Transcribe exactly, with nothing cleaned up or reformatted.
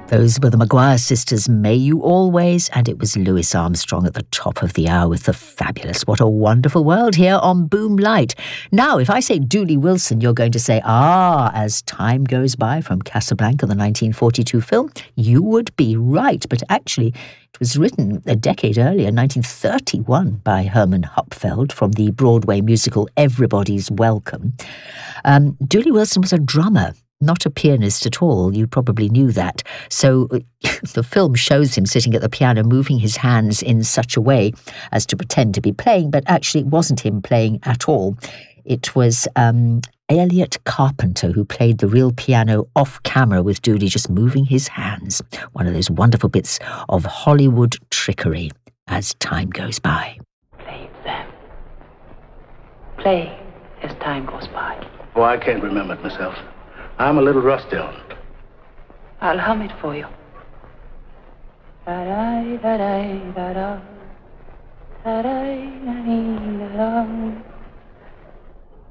Those were the Maguire sisters, May You Always, and it was Louis Armstrong at the top of the hour with the fabulous What a Wonderful World here on Boom Light. Now, if I say Dooley Wilson, you're going to say, ah, As Time Goes By from Casablanca, the nineteen forty-two film. You would be right, but actually it was written a decade earlier, nineteen thirty-one, by Herman Hupfeld from the Broadway musical Everybody's Welcome. Um, Dooley Wilson was a drummer, not a pianist at all. You probably knew that. So the film shows him sitting at the piano, moving his hands in such a way as to pretend to be playing, but actually it wasn't him playing at all. It was um, Elliot Carpenter who played the real piano off camera with Dooley just moving his hands. One of those wonderful bits of Hollywood trickery as time goes by. Play them. Play as time goes by. Oh, I can't remember it myself. I'm a little rusty on it. I'll hum it for you. Da-da, da-da, da-da, da-da, da-da.